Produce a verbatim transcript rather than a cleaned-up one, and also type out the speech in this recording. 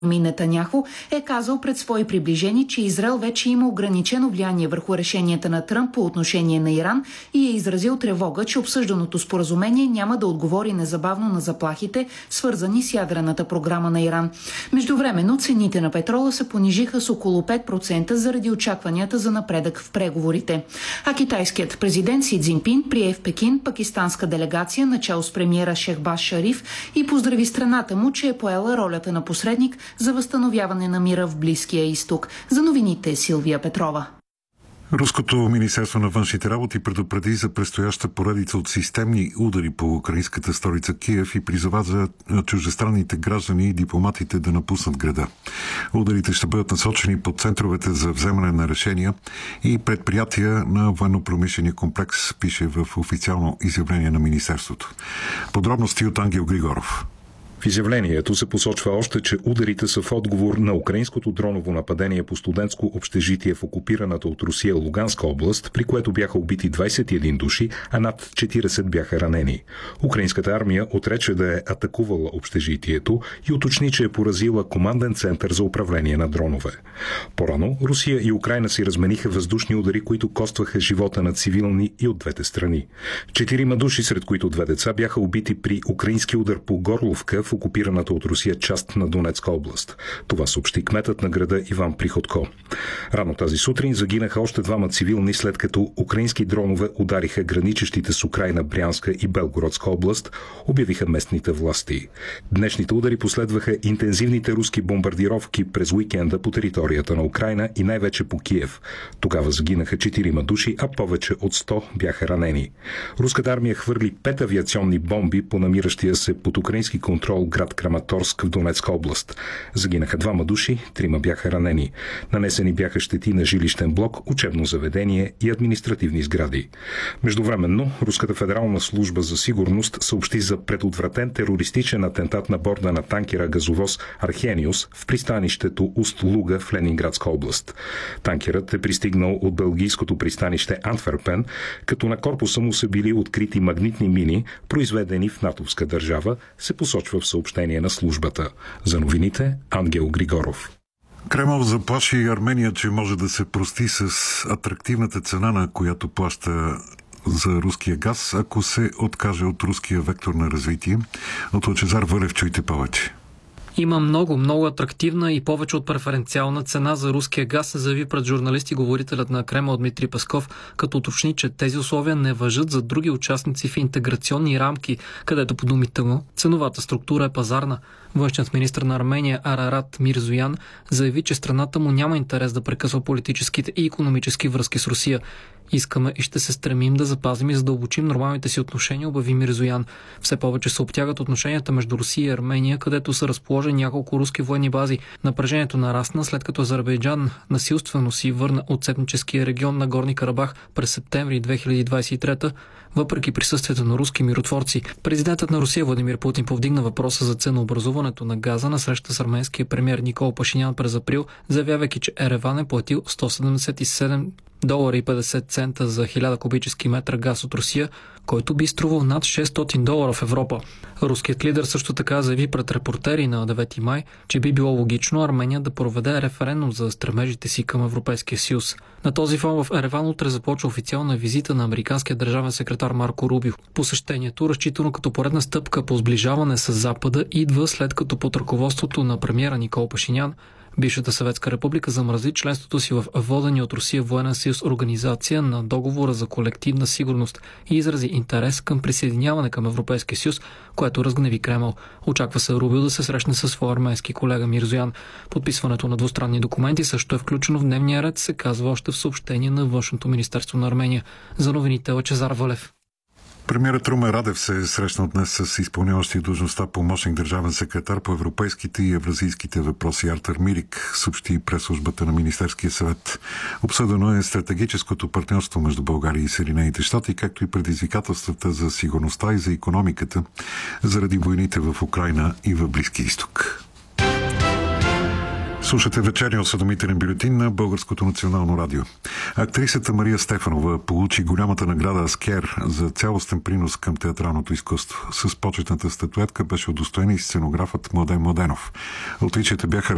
Нетаняху е казал пред свои приближени, че Израел вече има ограничено влияние върху решенията на Тръмп по отношение на Иран и е изразил тревога, че обсъжданото споразумение няма да отговори незабавно на заплахите, свързани с ядрената програма на Иран. Междувременно цените на петрола се понижиха с около пет процента заради очакванията за напредък в преговорите. А китайският президент Си Цзинпин прие в Пекин пакистанска делегация начало с премиера Шехбаз Шариф и поздрави страната му, че е поела ролята на посредник за възстановяване на мира в Близкия изток. За новините Силвия Петрова. Руското министерство на външните работи предупреди за предстояща поредица от системни удари по украинската столица Киев и призова за чуждестранните граждани и дипломатите да напуснат града. Ударите ще бъдат насочени под центровете за вземане на решения и предприятия на военно-промишления комплекс, пише в официално изявление на министерството. Подробности от Ангел Григоров. В изявлението се посочва още, че ударите са в отговор на украинското дроново нападение по студентско общежитие в окупираната от Русия Луганска област, при което бяха убити двадесет и един души, а над четиридесет бяха ранени. Украинската армия отрече да е атакувала общежитието и уточни, че е поразила команден център за управление на дронове. По-рано Русия и Украйна си размениха въздушни удари, които костваха живота на цивилни и от двете страни. Четирима души, сред които две деца, бяха убити при украински удар по Горловка в окупираната от Русия част на Донецка област. Това съобщи кметът на града Иван Приходко. Рано тази сутрин загинаха още двама цивилни, след като украински дронове удариха граничещите с Украйна Брянска и Белгородска област, обявиха местните власти. Днешните удари последваха интензивните руски бомбардировки през уикенда по територията на Украйна и най-вече по Киев. Тогава загинаха четирима души, а повече от сто бяха ранени. Руската армия хвърли пет авиационни бомби по намиращия се под украински контрол град Краматорск в Донецка област. Загинаха двама души, трима бяха ранени. Нанесени бяха щети на жилищен блок, учебно заведение и административни сгради. Междувременно, Руската федерална служба за сигурност съобщи за предотвратен терористичен атентат на борда на танкера газовоз Архениус в пристанището Уст-Луга в Ленинградска област. Танкерът е пристигнал от белгийското пристанище Антверпен, като на корпуса му са били открити магнитни мини, произведени в натовска държава, се посочва в съобщение на службата. За новините Ангел Григоров. Кремъл заплаши Армения, че може да се прости с атрактивната цена, на която плаща за руския газ, ако се откаже от руския вектор на развитие. От Лъчезар Вълев чуйте повече. Има много, много атрактивна и повече от преференциална цена за руския газ, заяви пред журналисти говорителят на Кремъл Дмитрий Песков, като уточни, че тези условия не важат за други участници в интеграционни рамки, където по думите му ценовата структура е пазарна. Външният министър на Армения Арарат Мирзоян заяви, че страната му няма интерес да прекъсва политическите и икономически връзки с Русия. Искаме и ще се стремим да запазим и задълбочим нормалните си отношения, обяви Мирзоян. Все повече се обтягат отношенията между Русия и Армения, където са разположени няколко руски военни бази. Напрежението нарасна, след като Азербайджан насилствено си върна от сетническия регион на Горни Карабах през септември две хиляди двадесет и трета, въпреки присъствието на руски миротворци. Президентът на Русия Владимир Путин повдигна въпроса за ценообразуването на газа на среща с арменския премиер Никол Пашинян през април, заявявайки, че Ереван е платил сто седемдесет и седем долара и петдесет цента за хиляда кубически метра газ от Русия, който би струвал над шестстотин долара в Европа. Руският лидер също така заяви пред репортери на девети май, че би било логично Армения да проведе референдум за стремежите си към Европейския съюз. На този фон в Ереван утре започва официална визита на американския държавен секретар Марко Рубио. Посещението, разчитано като поредна стъпка по сближаване с Запада, идва след като под ръководството на премиера Никол Пашинян бившата Съветска република замрази членството си в водения от Русия военен съюз Организация на договора за колективна сигурност и изрази интерес към присъединяване към Европейския съюз, което разгневи Кремъл. Очаква се Рубио да се срещне със своя арменски колега Мирзоян. Подписването на двустранни документи също е включено в дневния ред, се казва още в съобщение на Външното министерство на Армения. За новините Лъчезар Вълев. Премиерът Румен Радев се е срещнал днес с изпълняващия длъжността помощник държавен секретар по европейските и евразийските въпроси Артур Мирик, съобщи пресслужбата на Министерския съвет. Обсъдено е стратегическото партньорство между България и Съединените щати, както и предизвикателствата за сигурността и за икономиката заради войните в Украйна и в Близкия изток. Слушате вечерния осведомителен бюлетин на Българското национално радио. Актрисата Мария Стефанова получи голямата награда Аскер за цялостен принос към театралното изкуство. С почетната статуетка беше удостоен и сценографът Младен Младенов. Отличията бяха